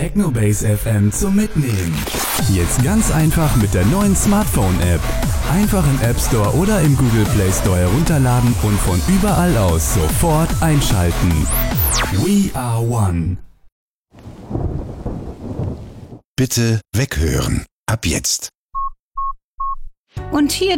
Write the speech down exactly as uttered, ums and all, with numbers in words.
Technobase F M zum Mitnehmen. Jetzt ganz einfach mit der neuen Smartphone-App. Einfach im App Store oder im Google Play Store herunterladen und von überall aus sofort einschalten. We are one. Bitte weghören. Ab jetzt. Und hier